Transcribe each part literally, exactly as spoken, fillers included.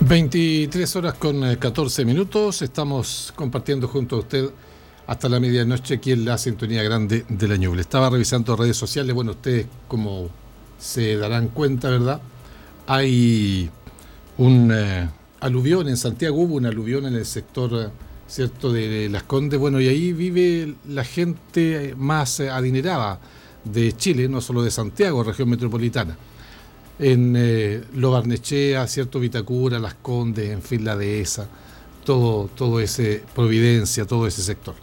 veintitrés horas con eh, catorce minutos. Estamos compartiendo junto a usted hasta la medianoche aquí en la sintonía grande de la Ñuble. Estaba revisando redes sociales. Bueno, ustedes, como se darán cuenta, ¿verdad? Hay un eh, aluvión en Santiago, hubo un aluvión en el sector, eh, ¿cierto?, de Las Condes. Bueno, y ahí vive la gente más eh, adinerada de Chile, no solo de Santiago, región metropolitana. En eh, Lo Barnechea, cierto, Vitacura, Las Condes, en fin, la Dehesa, todo, todo ese, Providencia, todo ese sector.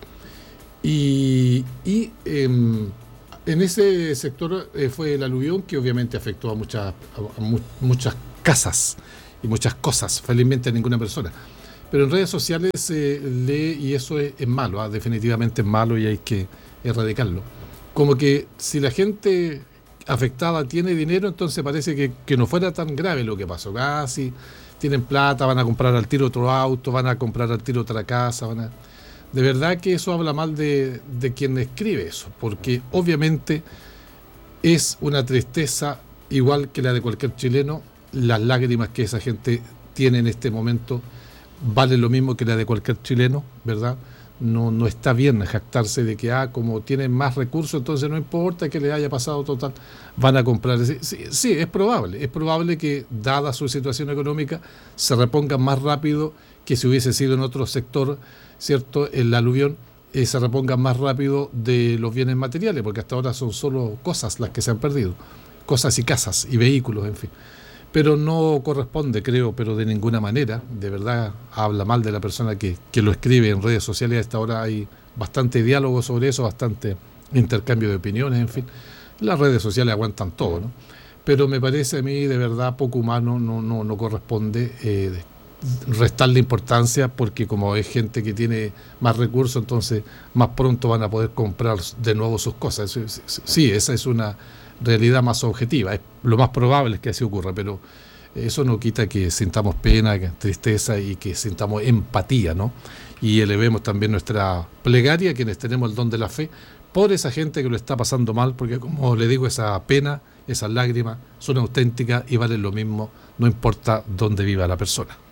Y, y eh, en ese sector eh, fue el aluvión que obviamente afectó a muchas, a, a mu muchas casas y muchas cosas, felizmente a ninguna persona. Pero en redes sociales se eh, lee, y eso es, es malo, ¿eh? Definitivamente es malo y hay que erradicarlo. Como que si la gente afectada tiene dinero, entonces parece que, que no fuera tan grave lo que pasó. Ah, sí, tienen plata, van a comprar al tiro otro auto, van a comprar al tiro otra casa, van a... De verdad que eso habla mal de, de quien escribe eso, porque obviamente es una tristeza igual que la de cualquier chileno. Las lágrimas que esa gente tiene en este momento valen lo mismo que la de cualquier chileno, ¿verdad? No, no está bien jactarse de que, ah, como tienen más recursos, entonces no importa que les haya pasado, total, van a comprar. Sí, sí, sí, es probable, es probable que, dada su situación económica, se repongan más rápido que si hubiese sido en otro sector, ¿cierto?, el aluvión, eh, se repongan más rápido de los bienes materiales, porque hasta ahora son solo cosas las que se han perdido, cosas y casas y vehículos, en fin. Pero no corresponde, creo, pero de ninguna manera. De verdad habla mal de la persona que, que lo escribe en redes sociales. A esta hora hay bastante diálogo sobre eso, bastante intercambio de opiniones, en fin. Las redes sociales aguantan todo, ¿no? Pero me parece a mí de verdad poco humano, no, no, no corresponde eh, restarle importancia, porque como es gente que tiene más recursos, entonces más pronto van a poder comprar de nuevo sus cosas. Sí, esa es una realidad más objetiva, es lo más probable es que así ocurra, pero eso no quita que sintamos pena, tristeza y que sintamos empatía, ¿no? Y elevemos también nuestra plegaria a quienes tenemos el don de la fe por esa gente que lo está pasando mal, porque como le digo, esa pena, esas lágrimas son auténticas y valen lo mismo, no importa dónde viva la persona.